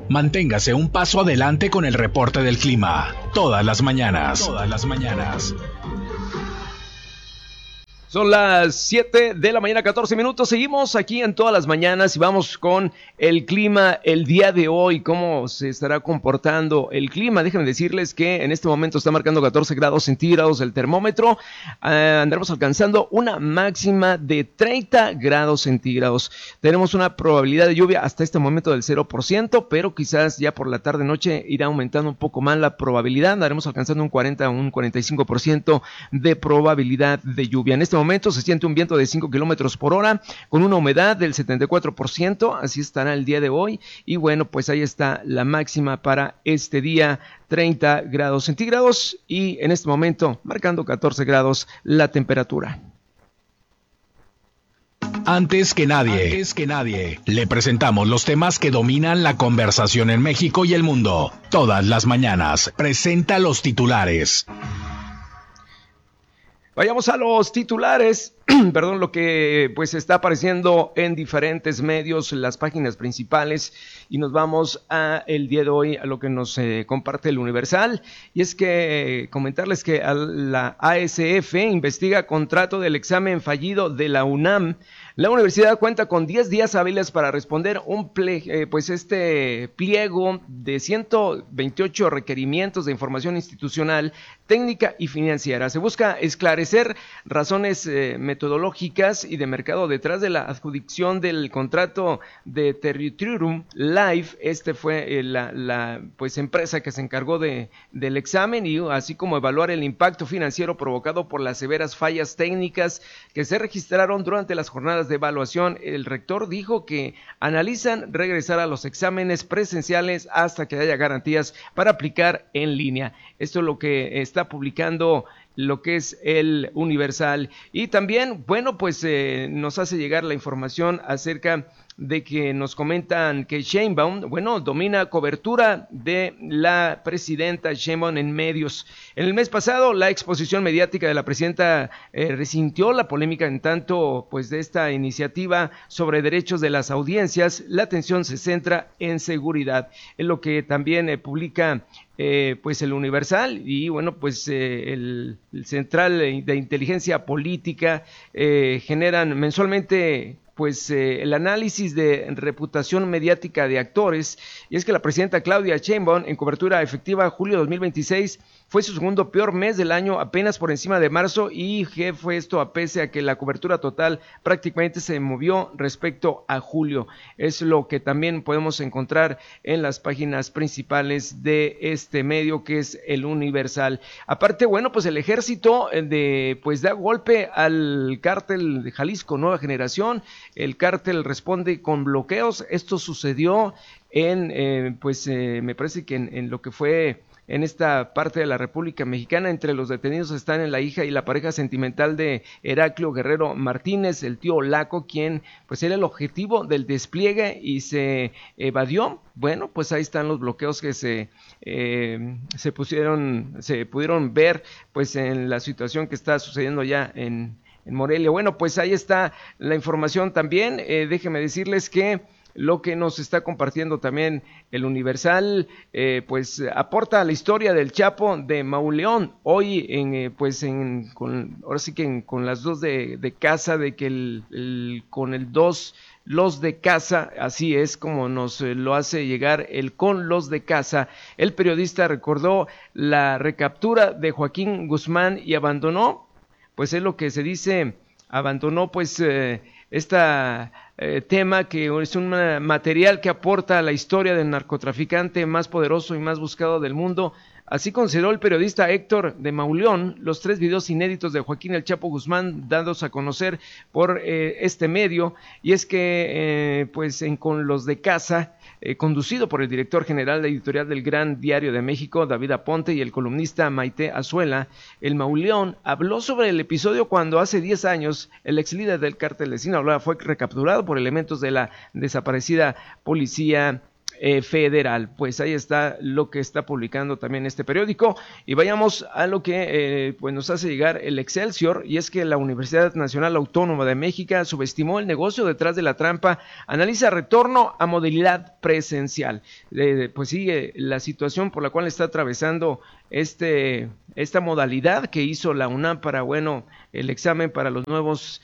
Manténgase un paso adelante con el reporte del clima. Todas las mañanas. Todas las mañanas. Son las 7 de la mañana, 14 minutos. Seguimos aquí en Todas las Mañanas y vamos con el clima el día de hoy. ¿Cómo se estará comportando el clima? Déjenme decirles que en este momento está marcando 14 grados centígrados el termómetro. Andaremos alcanzando una máxima de 30 grados centígrados. Tenemos una probabilidad de lluvia hasta este momento del 0%, pero quizás ya por la tarde-noche irá aumentando un poco más la probabilidad. Andaremos alcanzando un 40 a un 45% de probabilidad de lluvia. En este momento se siente un viento de 5 kilómetros por hora con una humedad del 74%, así estará el día de hoy. Y bueno, pues ahí está la máxima para este día, 30 grados centígrados, y en este momento marcando 14 grados la temperatura. Antes que nadie, le presentamos los temas que dominan la conversación en México y el mundo. Todas las mañanas presenta los titulares. Vayamos a los titulares, perdón, lo que pues está apareciendo en diferentes medios, las páginas principales, y nos vamos a el día de hoy a lo que nos comparte el Universal, y es que comentarles que la ASF investiga contrato del examen fallido de la UNAM. La universidad cuenta con 10 días hábiles para responder un pliego de 128 requerimientos de información institucional, técnica y financiera. Se busca esclarecer razones metodológicas y de mercado detrás de la adjudicación del contrato de Territorium Live. Fue la empresa que se encargó del examen, y así como evaluar el impacto financiero provocado por las severas fallas técnicas que se registraron durante las jornadas de evaluación. El rector dijo que analizan regresar a los exámenes presenciales hasta que haya garantías para aplicar en línea. Esto es lo que está publicando lo que es el Universal. Y también, bueno, pues nos hace llegar la información acerca de que nos comentan que Sheinbaum, domina cobertura de la presidenta Sheinbaum en medios. En el mes pasado, la exposición mediática de la presidenta resintió la polémica. En tanto, pues de esta iniciativa sobre derechos de las audiencias, la atención se centra en seguridad. Es lo que también publica pues el Universal, y bueno, pues el Central de Inteligencia Política generan mensualmente pues el análisis de reputación mediática de actores. Y es que la presidenta Claudia Sheinbaum, en cobertura efectiva julio 2026, fue su segundo peor mes del año, apenas por encima de marzo, y fue esto a pese a que la cobertura total prácticamente se movió respecto a julio. Es lo que también podemos encontrar en las páginas principales de este medio, que es el Universal. Aparte, bueno, pues el ejército da golpe al cártel de Jalisco Nueva Generación. El cártel responde con bloqueos. Esto sucedió me parece que en lo que fue en esta parte de la República Mexicana. Entre los detenidos están la hija y la pareja sentimental de Heraclio Guerrero Martínez, el tío Laco, quien pues era el objetivo del despliegue y se evadió. Bueno, pues ahí están los bloqueos que se pudieron ver pues en la situación que está sucediendo ya en Morelia. Bueno, pues ahí está la información también. Déjenme decirles que lo que nos está compartiendo también el Universal, pues aporta la historia del Chapo de Mauleón. Hoy, ahora sí que con las dos de casa, de que con el 2, los de casa, así es como nos lo hace llegar el con los de casa. El periodista recordó la recaptura de Joaquín Guzmán y abandonó, pues es lo que se dice, abandonó pues tema que es un material que aporta a la historia del narcotraficante más poderoso y más buscado del mundo. Así consideró el periodista Héctor de Mauleón los 3 videos inéditos de Joaquín El Chapo Guzmán dados a conocer por este medio, y es que con los de casa, conducido por el director general de editorial del Gran Diario de México, David Aponte, y el columnista Maite Azuela, el Mauleón habló sobre el episodio cuando hace 10 años el ex líder del cártel de Sinaloa fue recapturado por elementos de la desaparecida policía federal. Pues ahí está lo que está publicando también este periódico, y vayamos a lo que pues nos hace llegar el Excelsior, y es que la Universidad Nacional Autónoma de México subestimó el negocio detrás de la trampa, analiza retorno a modalidad presencial. Pues sigue la situación por la cual está atravesando esta modalidad que hizo la UNAM para, bueno, el examen para los nuevos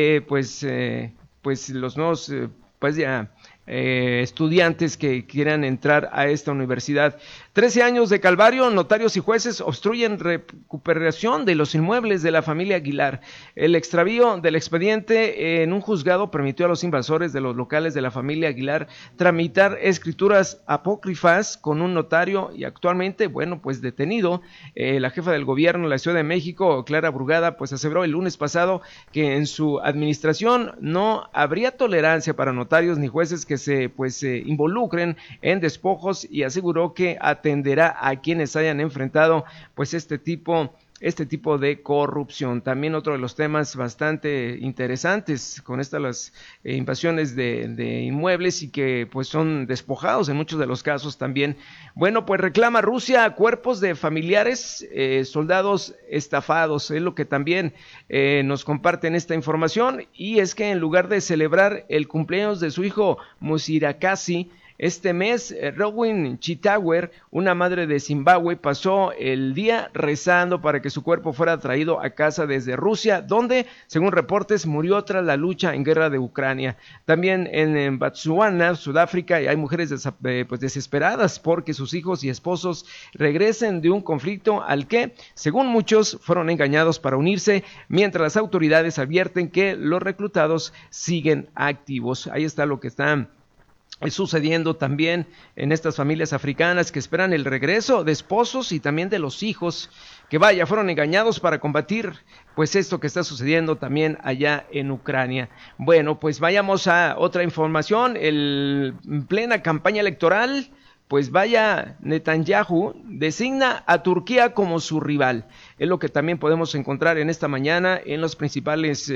estudiantes que quieran entrar a esta universidad. 13 años de calvario, notarios y jueces obstruyen recuperación de los inmuebles de la familia Aguilar. El extravío del expediente en un juzgado permitió a los invasores de los locales de la familia Aguilar tramitar escrituras apócrifas con un notario, y actualmente, bueno, pues detenido. La jefa del gobierno de la Ciudad de México, Clara Brugada, pues aseveró el lunes pasado que en su administración no habría tolerancia para notarios ni jueces que se involucren en despojos, y aseguró que atenderá a quienes hayan enfrentado pues este tipo de corrupción. También otro de los temas bastante interesantes con las invasiones de inmuebles, y que pues son despojados en muchos de los casos también. Bueno, pues reclama Rusia cuerpos de familiares, soldados estafados, es lo que también nos comparten esta información, y es que en lugar de celebrar el cumpleaños de su hijo Musirakasi este mes, Rowin Chitauer, una madre de Zimbabue, pasó el día rezando para que su cuerpo fuera traído a casa desde Rusia, donde, según reportes, murió tras la lucha en guerra de Ucrania. También en Botsuana, Sudáfrica, hay mujeres desesperadas porque sus hijos y esposos regresen de un conflicto al que, según muchos, fueron engañados para unirse, mientras las autoridades advierten que los reclutados siguen activos. Ahí está lo que está sucediendo también en estas familias africanas que esperan el regreso de esposos y también de los hijos que fueron engañados para combatir pues esto que está sucediendo también allá en Ucrania. Bueno, pues vayamos a otra información. En plena campaña electoral, pues Netanyahu designa a Turquía como su rival. Es lo que también podemos encontrar en esta mañana en los principales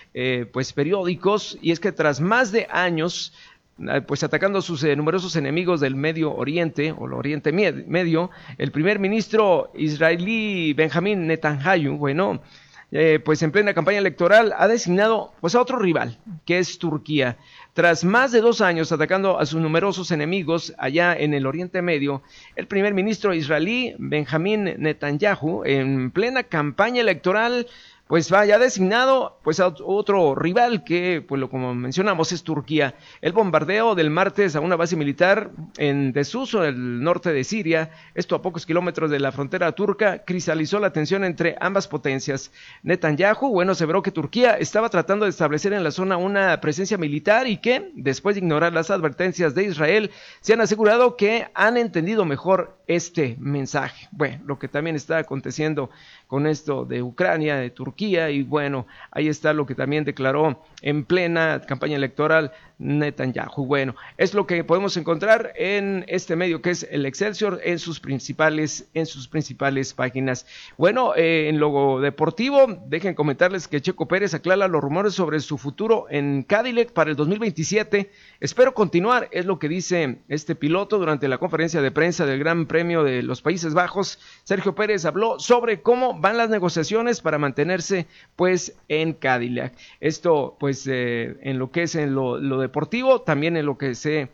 periódicos, y es que tras más de años pues atacando a sus numerosos enemigos del Medio Oriente o el Oriente Medio, el primer ministro israelí Benjamín Netanyahu, pues en plena campaña electoral ha designado pues a otro rival, que es Turquía. Tras más de 2 años atacando a sus numerosos enemigos allá en el Oriente Medio, el primer ministro israelí Benjamín Netanyahu, en plena campaña electoral, pues ya designado pues a otro rival que, pues como mencionamos, es Turquía. El bombardeo del martes a una base militar en desuso, el norte de Siria, esto a pocos kilómetros de la frontera turca, cristalizó la tensión entre ambas potencias. Netanyahu, aseveró que Turquía estaba tratando de establecer en la zona una presencia militar, y que, después de ignorar las advertencias de Israel, se han asegurado que han entendido mejor este mensaje. Bueno, lo que también está aconteciendo con esto de Ucrania, de Turquía, y bueno, ahí está lo que también declaró en plena campaña electoral Netanyahu. Bueno, es lo que podemos encontrar en este medio que es el Excelsior en sus principales páginas. Bueno, en lo deportivo, dejen comentarles que Checo Pérez aclara los rumores sobre su futuro en Cadillac para el 2027. Espero continuar, es lo que dice este piloto durante la conferencia de prensa del Gran Premio de los Países Bajos. Sergio Pérez habló sobre cómo van las negociaciones para mantenerse pues en Cadillac. Esto pues en lo que es en lo deportivo, también en lo que se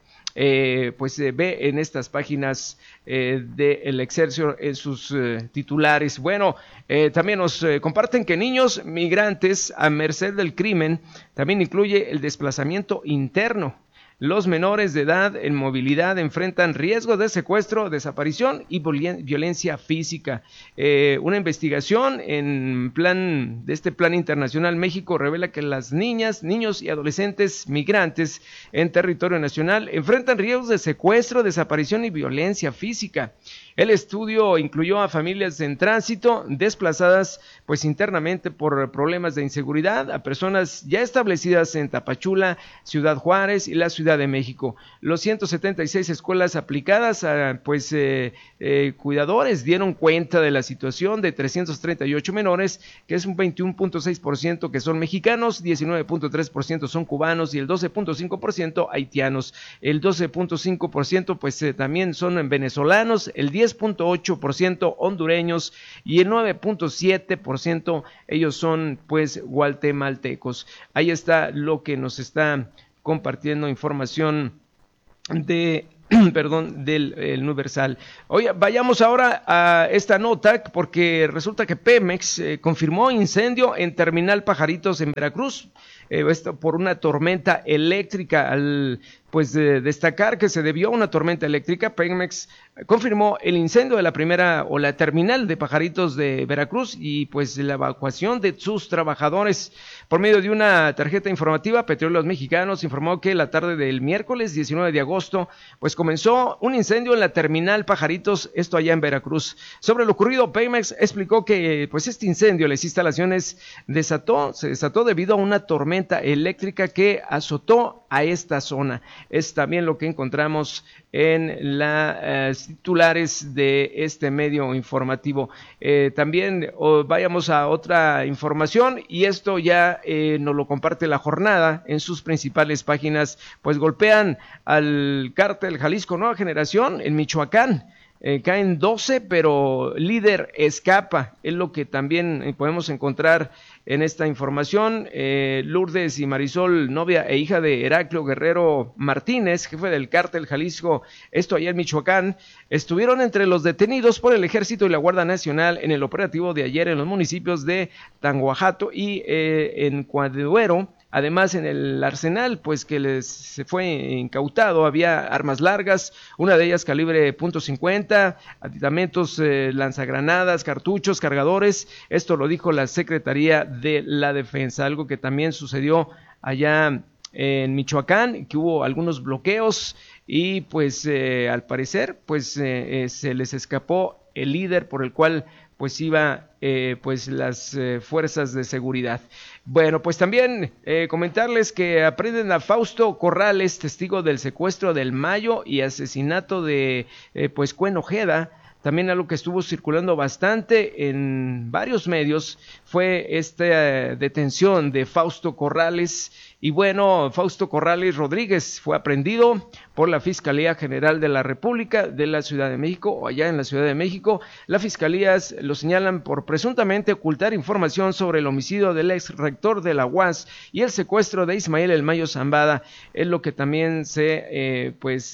ve en estas páginas de El Excelsior en sus titulares. Bueno, también nos comparten que niños migrantes a merced del crimen también incluye el desplazamiento interno. Los menores de edad en movilidad enfrentan riesgos de secuestro, desaparición y violencia física. Una investigación de este plan internacional México revela que las niñas, niños y adolescentes migrantes en territorio nacional enfrentan riesgos de secuestro, desaparición y violencia física. El estudio incluyó a familias en tránsito, desplazadas pues internamente por problemas de inseguridad, a personas ya establecidas en Tapachula, Ciudad Juárez y la Ciudad de México. Los 176 escuelas aplicadas a cuidadores dieron cuenta de la situación de 338 menores, que es un 21.6% que son mexicanos, 19.3% son cubanos y el 12.5% haitianos. El 12.5% pues también son venezolanos, el 10.8% hondureños y el 9.7% ellos son pues guatemaltecos. Ahí está lo que nos está compartiendo información del Universal. Oye, vayamos ahora a esta nota porque resulta que Pemex confirmó incendio en Terminal Pajaritos en Veracruz. Esto por una tormenta eléctrica. Al destacar que se debió a una tormenta eléctrica, Pemex confirmó el incendio de la primera o la terminal de Pajaritos de Veracruz y pues la evacuación de sus trabajadores. Por medio de una tarjeta informativa, Petróleos Mexicanos informó que la tarde del miércoles 19 de agosto pues comenzó un incendio en la terminal Pajaritos, esto allá en Veracruz. Sobre lo ocurrido, Pemex explicó que pues este incendio en las instalaciones se desató debido a una tormenta eléctrica que azotó a esta zona. Es también lo que encontramos en las titulares de este medio informativo. También vayamos a otra información y esto ya nos lo comparte La Jornada en sus principales páginas, pues golpean al cártel Jalisco Nueva Generación en Michoacán. Caen 12, pero líder escapa, es lo que también podemos encontrar en esta información. Lourdes y Marisol, novia e hija de Heraclio Guerrero Martínez, jefe del cártel Jalisco, esto allá en Michoacán, estuvieron entre los detenidos por el Ejército y la Guardia Nacional en el operativo de ayer en los municipios de Tanguajato y en Cuadehuero. Además, en el arsenal, pues que se fue incautado, había armas largas, una de ellas calibre .50, aditamentos, lanzagranadas, cartuchos, cargadores. Esto lo dijo la Secretaría de la Defensa, algo que también sucedió allá en Michoacán, que hubo algunos bloqueos y pues al parecer pues se les escapó el líder por el cual pues iba las fuerzas de seguridad. Bueno, pues también comentarles que aprenden a Fausto Corrales, testigo del secuestro del Mayo y asesinato de Cuen Ojeda. También algo que estuvo circulando bastante en varios medios fue esta detención de Fausto Corrales. Y bueno, Fausto Corrales Rodríguez fue aprehendido por la Fiscalía General de la República de la Ciudad de México, o allá en la Ciudad de México. Las fiscalías lo señalan por presuntamente ocultar información sobre el homicidio del ex rector de la UAS y el secuestro de Ismael El Mayo Zambada. Es lo que también se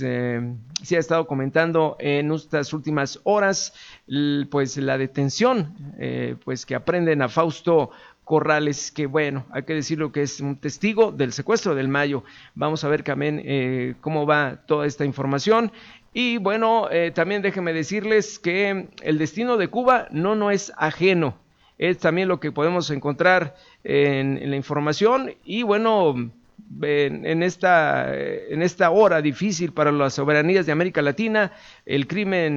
ha estado comentando en estas últimas horas, pues la detención, que aprenden a Fausto Corrales, que bueno, hay que decirlo que es un testigo del secuestro del Mayo. Vamos a ver también cómo va toda esta información. Y bueno, también déjenme decirles que el destino de Cuba no es ajeno. Es también lo que podemos encontrar en la información. Y bueno, en esta hora difícil para las soberanías de América Latina, el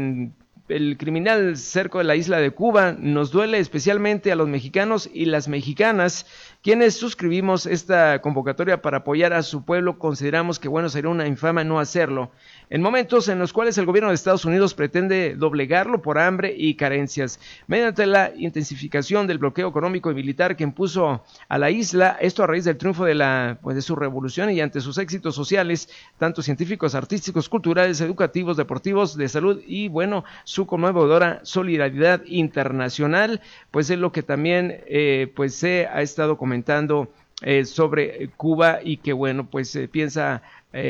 criminal cerco de la isla de Cuba nos duele especialmente a los mexicanos y las mexicanas, quienes suscribimos esta convocatoria para apoyar a su pueblo. Consideramos que sería una infamia no hacerlo, en momentos en los cuales el gobierno de Estados Unidos pretende doblegarlo por hambre y carencias, mediante la intensificación del bloqueo económico y militar que impuso a la isla, esto a raíz del triunfo de su revolución y ante sus éxitos sociales, tanto científicos, artísticos, culturales, educativos, deportivos, de salud y su conmovedora solidaridad internacional, pues es lo que también se ha estado comentando sobre Cuba y que piensa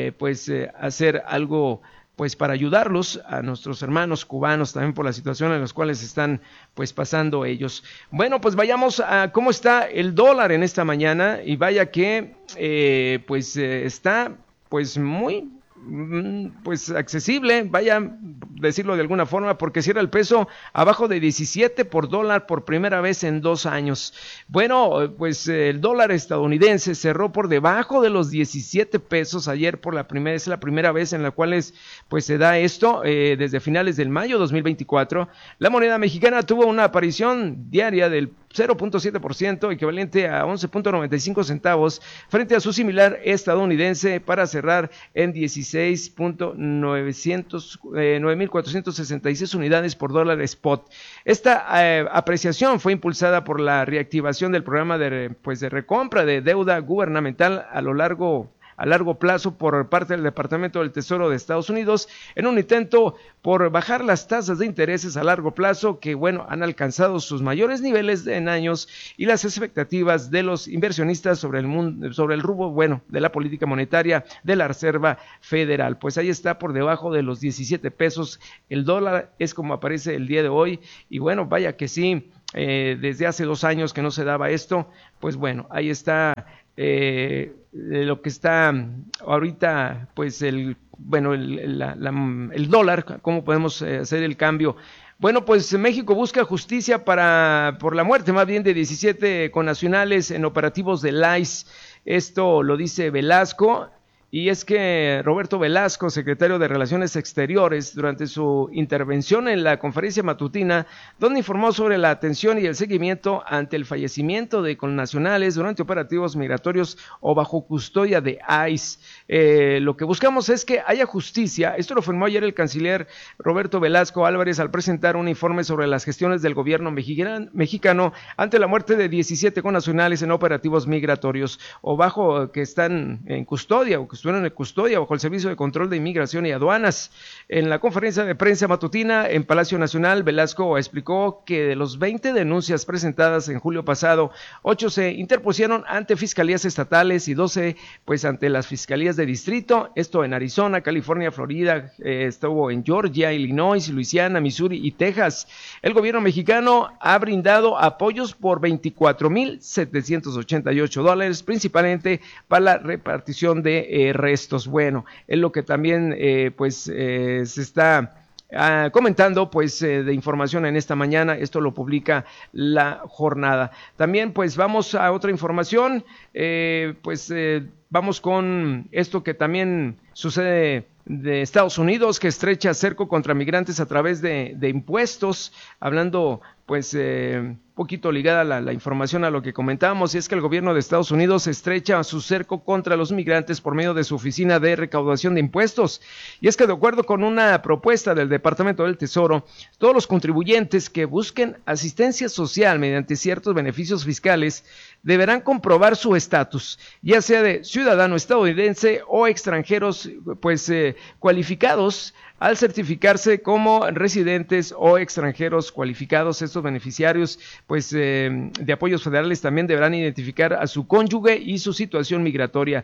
hacer algo para ayudarlos a nuestros hermanos cubanos también por la situación en la cual están pasando ellos. Bueno, pues vayamos a cómo está el dólar en esta mañana y vaya que está muy pues accesible, vaya decirlo de alguna forma, porque cierra el peso abajo de 17 por dólar por primera vez en 2 años. Bueno, pues el dólar estadounidense cerró por debajo de los 17 pesos ayer es la primera vez en la cual pues se da esto desde finales del mayo 2024. La moneda mexicana tuvo una aparición diaria del 0.7%, equivalente a 11.95 centavos, frente a su similar estadounidense, para cerrar en 9.466 unidades por dólar spot. Esta apreciación fue impulsada por la reactivación del programa de recompra de deuda gubernamental a largo plazo por parte del Departamento del Tesoro de Estados Unidos, en un intento por bajar las tasas de intereses a largo plazo que, han alcanzado sus mayores niveles en años, y las expectativas de los inversionistas sobre el rumbo, de la política monetaria de la Reserva Federal. Pues ahí está, por debajo de los 17 pesos el dólar, es como aparece el día de hoy, y vaya que sí, desde hace 2 años que no se daba esto, pues ahí está. Lo que está ahorita, pues el dólar, cómo podemos hacer el cambio. Pues México busca justicia por la muerte más bien de 17 connacionales en operativos del ICE. Esto lo dice Velasco. Y es que Roberto Velasco, secretario de Relaciones Exteriores, durante su intervención en la conferencia matutina, donde informó sobre la atención y el seguimiento ante el fallecimiento de connacionales durante operativos migratorios o bajo custodia de ICE. Lo que buscamos es que haya justicia. Esto lo afirmó ayer el canciller Roberto Velasco Álvarez al presentar un informe sobre las gestiones del gobierno mexicano ante la muerte de 17 connacionales en operativos migratorios o que están en custodia o que estuvieron en custodia bajo el Servicio de Control de Inmigración y Aduanas. En la conferencia de prensa matutina en Palacio Nacional, Velasco explicó que de los 20 denuncias presentadas en julio pasado, 8 se interpusieron ante fiscalías estatales y 12 ante las fiscalías de distrito, esto en Arizona, California, Florida, estuvo en Georgia, Illinois, Luisiana, Missouri y Texas. El gobierno mexicano ha brindado apoyos por $24,788, principalmente para la repartición de restos. Es lo que también se está comentando de información en esta mañana. Esto lo publica La Jornada. También vamos a otra información. Vamos con esto que también sucede de Estados Unidos, que estrecha cerco contra migrantes a través de impuestos, hablando poquito ligada la información a lo que comentábamos, y es que el gobierno de Estados Unidos estrecha su cerco contra los migrantes por medio de su oficina de recaudación de impuestos. Y es que, de acuerdo con una propuesta del Departamento del Tesoro, todos los contribuyentes que busquen asistencia social mediante ciertos beneficios fiscales deberán comprobar su estatus, ya sea de ciudadano estadounidense o extranjeros cualificados, al certificarse como residentes o extranjeros cualificados. Estos beneficiarios de apoyos federales también deberán identificar a su cónyuge y su situación migratoria,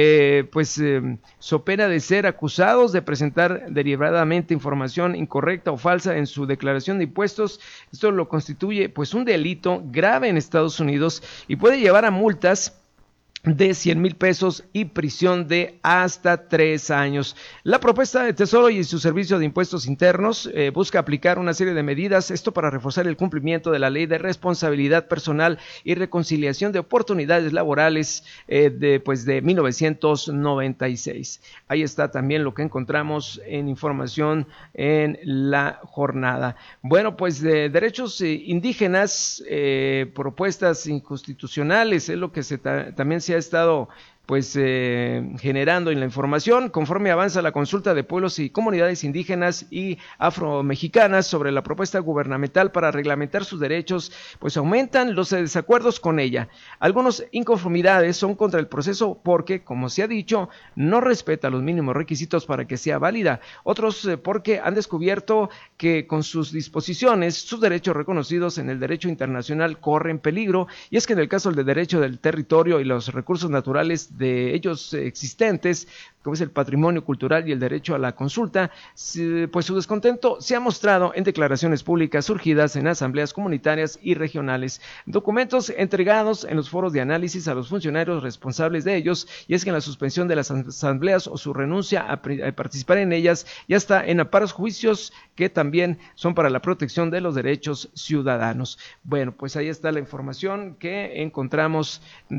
so pena de ser acusados de presentar deliberadamente información incorrecta o falsa en su declaración de impuestos. Esto lo constituye un delito grave en Estados Unidos y puede llevar a multas de 100,000 pesos y prisión de hasta 3 años. La propuesta de Tesoro y su Servicio de Impuestos Internos busca aplicar una serie de medidas, esto para reforzar el cumplimiento de la Ley de Responsabilidad Personal y Reconciliación de Oportunidades Laborales de 1996. Ahí está también lo que encontramos en información en La Jornada. De derechos indígenas, propuestas inconstitucionales, es lo que también se ha estado generando en la información, conforme avanza la consulta de pueblos y comunidades indígenas y afromexicanas sobre la propuesta gubernamental para reglamentar sus derechos, aumentan los desacuerdos con ella. Algunas inconformidades son contra el proceso porque, como se ha dicho, no respeta los mínimos requisitos para que sea válida. Otros porque han descubierto que con sus disposiciones, sus derechos reconocidos en el derecho internacional corren peligro, y es que en el caso del derecho del territorio y los recursos naturales de ellos existentes, como es el patrimonio cultural y el derecho a la consulta, pues su descontento se ha mostrado en declaraciones públicas surgidas en asambleas comunitarias y regionales, documentos entregados en los foros de análisis a los funcionarios responsables de ellos, y es que en la suspensión de las asambleas o su renuncia a participar en ellas ya está en amparos juicios que también son para la protección de los derechos ciudadanos. Bueno, pues ahí está la información que encontramos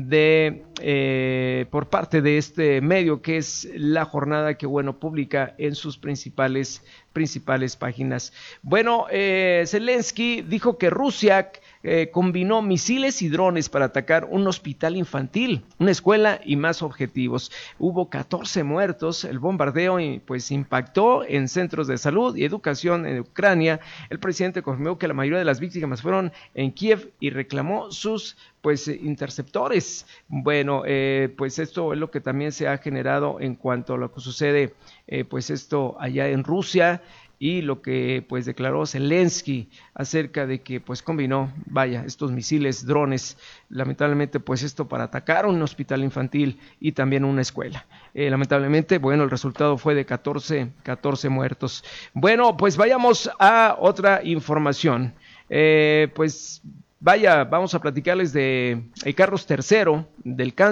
por parte de este medio, que es La Jornada, que bueno, publica en sus principales páginas. Bueno, Zelensky dijo que Rusia combinó misiles y drones para atacar un hospital infantil, una escuela y más objetivos. Hubo 14 muertos. El bombardeo pues impactó en centros de salud y educación en Ucrania. El presidente confirmó que la mayoría de las víctimas fueron en Kiev y reclamó sus interceptores. Bueno, pues esto es lo que también se ha generado en cuanto a lo que sucede, pues esto allá en Rusia, y lo que pues declaró Zelensky acerca de que pues combinó, estos misiles, drones, lamentablemente pues esto para atacar un hospital infantil y también una escuela. Lamentablemente, bueno, el resultado fue de 14 muertos. Bueno, pues vayamos a otra información. Vamos a platicarles de Carlos III, del cáncer.